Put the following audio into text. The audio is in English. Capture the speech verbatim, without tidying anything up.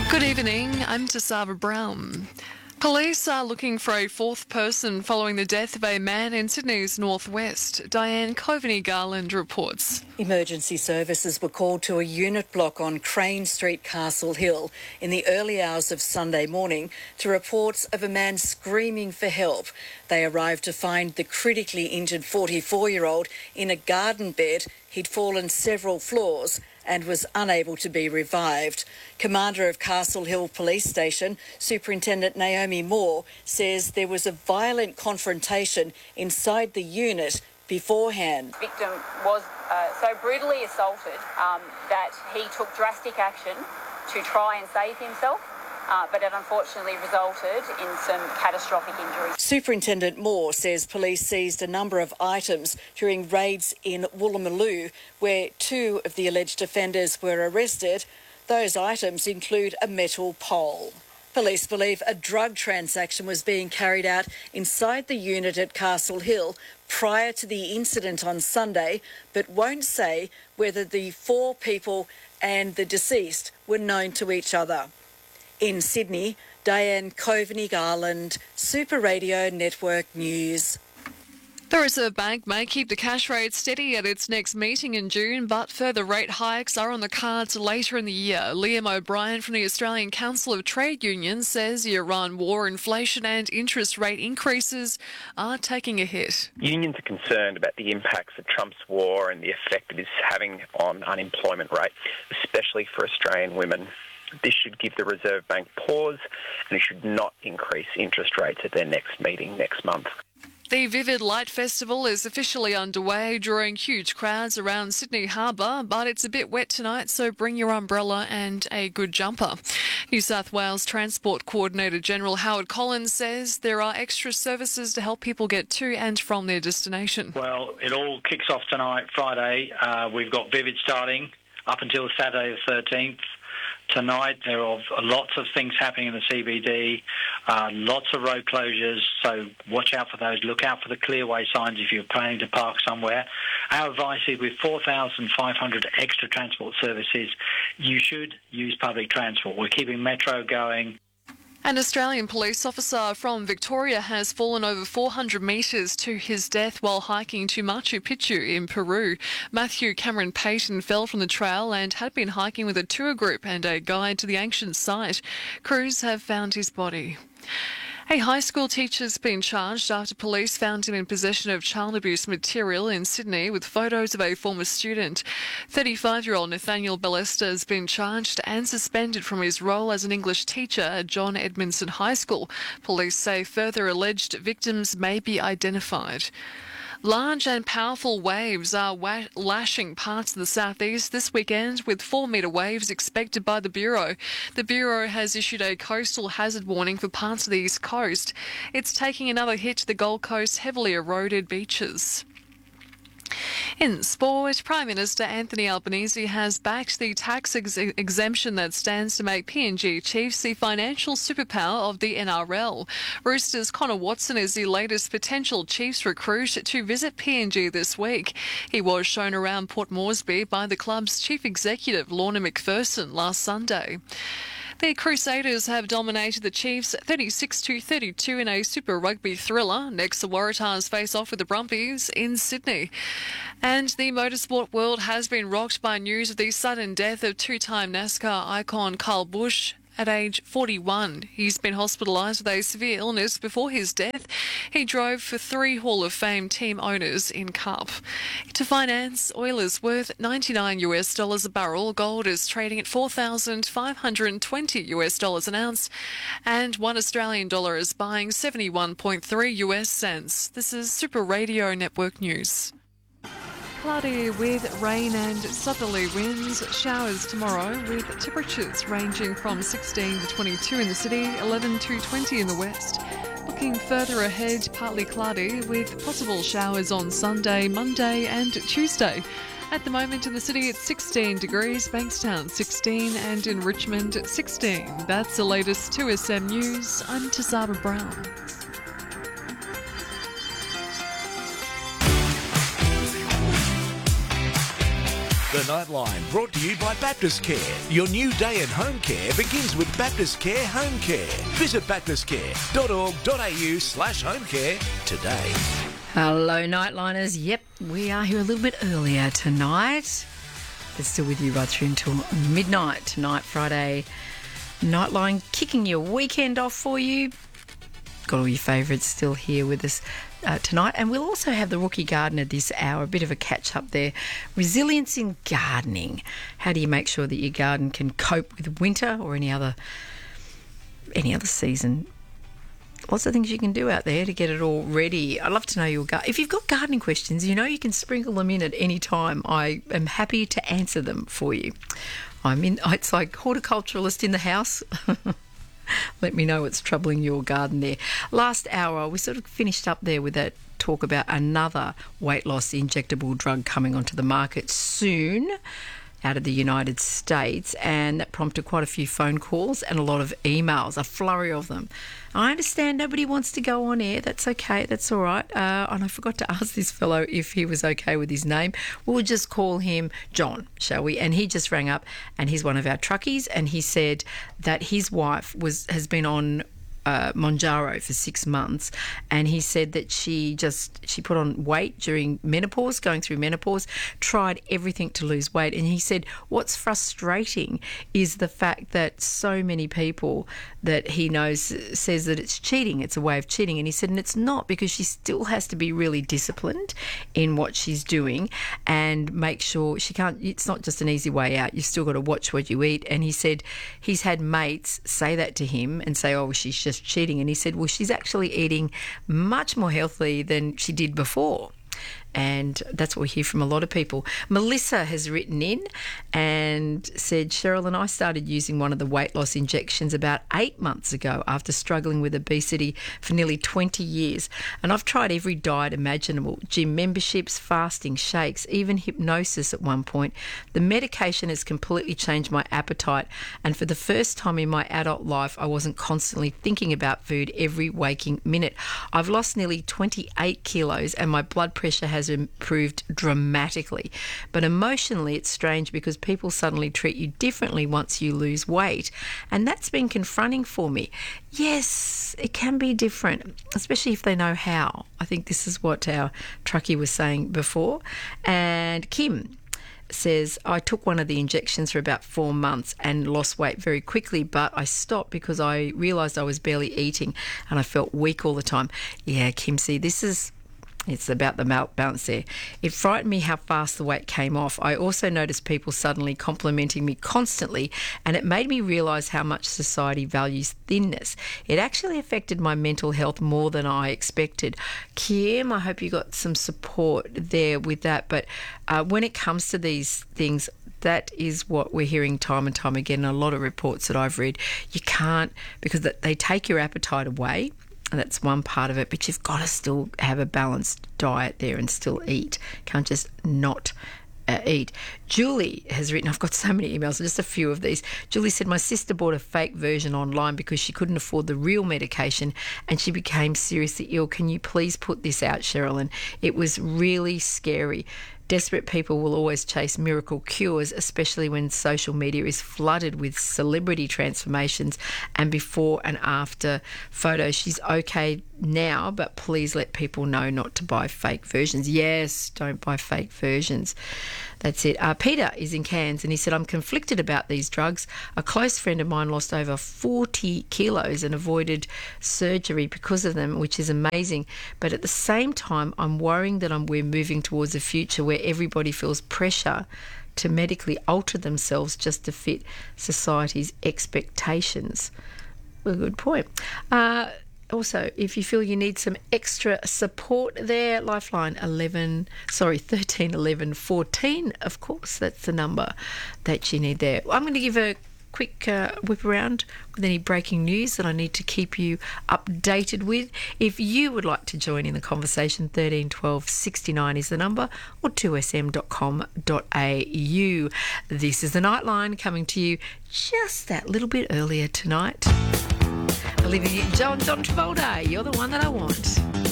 Good evening, I'm Tasava Brown. Police are looking for a fourth person following the death of a man in Sydney's northwest. Diane Coveney-Garland reports. Emergency services were called to a unit block on Crane Street, Castle Hill in the early hours of Sunday morning to reports of a man screaming for help. They arrived to find the critically injured forty-four-year-old in a garden bed. He'd fallen several floors and was unable to be revived. Commander of Castle Hill Police Station, Superintendent Naomi Moore, says there was a violent confrontation inside the unit beforehand. The victim was uh, so brutally assaulted um, that he took drastic action to try and save himself. Uh, but it unfortunately resulted in some catastrophic injuries. Superintendent Moore says police seized a number of items during raids in Woolloomooloo, where two of the alleged offenders were arrested. Those items include a metal pole. Police believe a drug transaction was being carried out inside the unit at Castle Hill prior to the incident on Sunday, but won't say whether the four people and the deceased were known to each other. In Sydney, Diane Coveney-Garland, Super Radio Network News. The Reserve Bank may keep the cash rate steady at its next meeting in June, but further rate hikes are on the cards later in the year. Liam O'Brien from the Australian Council of Trade Unions says the Iran war, inflation and interest rate increases are taking a hit. Unions are concerned about the impacts of Trump's war and the effect it is having on unemployment rate, especially for Australian women. This should give the Reserve Bank pause, and it should not increase interest rates at their next meeting next month. The Vivid Light Festival is officially underway, drawing huge crowds around Sydney Harbour, but it's a bit wet tonight, so bring your umbrella and a good jumper. New South Wales Transport Coordinator General Howard Collins says there are extra services to help people get to and from their destination. Well, it all kicks off tonight, Friday. Uh, we've got Vivid starting up until Saturday the thirteenth. Tonight there are lots of things happening in the C B D, uh, lots of road closures, so watch out for those. Look out for the clearway signs if you're planning to park somewhere. Our advice is with four thousand five hundred extra transport services, you should use public transport. We're keeping Metro going. An Australian police officer from Victoria has fallen over four hundred metres to his death while hiking to Machu Picchu in Peru. Matthew Cameron Payton fell from the trail and had been hiking with a tour group and a guide to the ancient site. Crews have found his body. A high school teacher's been charged after police found him in possession of child abuse material in Sydney with photos of a former student. thirty-five-year-old Nathaniel Ballester has been charged and suspended from his role as an English teacher at John Edmondson High School. Police say further alleged victims may be identified. Large and powerful waves are wa- lashing parts of the southeast this weekend, with four-metre waves expected by the Bureau. The Bureau has issued a coastal hazard warning for parts of the east coast. It's taking another hit to the Gold Coast's heavily eroded beaches. In sport, Prime Minister Anthony Albanese has backed the tax ex- exemption that stands to make P N G Chiefs the financial superpower of the N R L. Roosters' Connor Watson is the latest potential Chiefs recruit to visit P N G this week. He was shown around Port Moresby by the club's chief executive, Lorna McPherson, last Sunday. The Crusaders have dominated the Chiefs thirty-six to thirty-two in a Super Rugby thriller. Next, the Waratahs face off with the Brumbies in Sydney. And the motorsport world has been rocked by news of the sudden death of two-time NASCAR icon Kyle Busch at age forty-one. He's been hospitalised with a severe illness before his death. He drove for three Hall of Fame team owners in Cup. To finance, oil is worth ninety-nine US dollars a barrel. Gold is trading at four thousand five hundred twenty US dollars an ounce. And one Australian dollar is buying seventy-one point three US cents. This is Super Radio Network News. Cloudy with rain and southerly winds. Showers tomorrow with temperatures ranging from sixteen to twenty-two in the city, eleven to twenty in the west. Looking further ahead, partly cloudy with possible showers on Sunday, Monday and Tuesday. At the moment in the city it's sixteen degrees, Bankstown sixteen and in Richmond sixteen. That's the latest two S M News. I'm Tasava Brown. The Nightline, brought to you by Baptist Care. Your new day in home care begins with Baptist Care Home Care. Visit baptistcare.org.au slash home care today. Hello, Nightliners. Yep, we are here a little bit earlier tonight. But still with you right through until midnight tonight, Friday. Nightline kicking your weekend off for you. Got all your favourites still here with us uh, tonight. And we'll also have the Rookie Gardener this hour, a bit of a catch-up there. Resilience in gardening. How do you make sure that your garden can cope with winter or any other any other season? Lots of things you can do out there to get it all ready. I'd love to know your garden. If you've got gardening questions, you know you can sprinkle them in at any time. I am happy to answer them for you. I'm in. It's like horticulturalist in the house. Let me know what's troubling your garden there. Last hour, we sort of finished up there with that talk about another weight loss injectable drug coming onto the market soon out of the United States, and that prompted quite a few phone calls and a lot of emails, a flurry of them. I understand nobody wants to go on air. That's okay. That's all right. Uh, and I forgot to ask this fellow if he was okay with his name. We'll just call him John, shall we? And he just rang up, and he's one of our truckies, and he said that his wife was has been on Uh, Mounjaro for six months, and he said that she just she put on weight during menopause, going through menopause, tried everything to lose weight, and he said what's frustrating is the fact that so many people that he knows says that it's cheating, it's a way of cheating, and he said and it's not, because she still has to be really disciplined in what she's doing and make sure she can't, it's not just an easy way out, you've still got to watch what you eat. And he said he's had mates say that to him and say, oh, she's just cheating, and he said well, she's actually eating much more healthily than she did before. And that's what we hear from a lot of people. Melissa has written in and said, Cheryl and I started using one of the weight loss injections about eight months ago after struggling with obesity for nearly twenty years. And I've tried every diet imaginable, gym memberships, fasting, shakes, even hypnosis at one point. The medication has completely changed my appetite. And for the first time in my adult life, I wasn't constantly thinking about food every waking minute. I've lost nearly twenty-eight kilos and my blood pressure has has improved dramatically. But emotionally, it's strange because people suddenly treat you differently once you lose weight. And that's been confronting for me. Yes, it can be different, especially if they know how. I think this is what our truckie was saying before. And Kim says, I took one of the injections for about four months and lost weight very quickly, but I stopped because I realised I was barely eating and I felt weak all the time. Yeah, Kim, see, this is It's about the balance there. It frightened me how fast the weight came off. I also noticed people suddenly complimenting me constantly, and it made me realise how much society values thinness. It actually affected my mental health more than I expected. Kim, I hope you got some support there with that. But uh, when it comes to these things, that is what we're hearing time and time again in a lot of reports that I've read. You can't, because they take your appetite away. And that's one part of it, but you've got to still have a balanced diet there and still eat. Can't just not uh, eat. Julie has written, I've got so many emails, just a few of these. Julie said, my sister bought a fake version online because she couldn't afford the real medication and she became seriously ill. Can you please put this out, Sherilyn? It was really scary. Desperate people will always chase miracle cures, especially when social media is flooded with celebrity transformations and before and after photos. She's okay now, but please let people know not to buy fake versions. Yes, don't buy fake versions. That's it. Uh, Peter is in Cairns and he said, I'm conflicted about these drugs. A close friend of mine lost over forty kilos and avoided surgery because of them, which is amazing. But at the same time, I'm worrying that I'm, we're moving towards a future where everybody feels pressure to medically alter themselves just to fit society's expectations. Well, good point. Uh, Also, if you feel you need some extra support there, Lifeline eleven, sorry, thirteen eleven fourteen, of course, that's the number that you need there. I'm going to give a quick uh, whip around with any breaking news that I need to keep you updated with. If you would like to join in the conversation, thirteen twelve sixty-nine is the number, or two s m dot com dot a u. This is the Nightline coming to you just that little bit earlier tonight. Olivia Newton-John, John Travolta, you're the one that I want.